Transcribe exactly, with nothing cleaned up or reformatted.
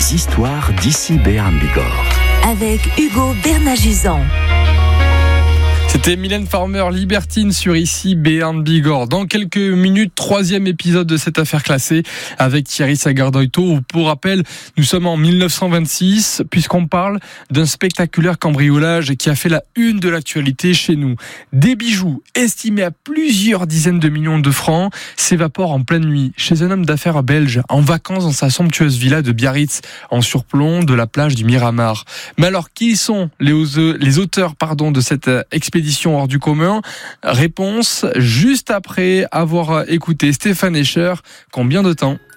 Les histoires d'Ici Béarn Bigorre. Avec Hugo Bernaguzan. C'était Mylène Farmer, Libertine sur Ici Béarn Bigorre. Dans quelques minutes, troisième épisode de cette affaire classée avec Thierry Sagardoito. Pour rappel, nous sommes en dix-neuf cent vingt-six puisqu'on parle d'un spectaculaire cambriolage qui a fait la une de l'actualité chez nous. Des bijoux estimés à plusieurs dizaines de millions de francs s'évaporent en pleine nuit chez un homme d'affaires belge en vacances dans sa somptueuse villa de Biarritz en surplomb de la plage du Miramar. Mais alors, qui sont les, les auteurs pardon, de cette expédition hors du commun? Réponse juste après avoir écouté Stéphane Escher. Combien de temps?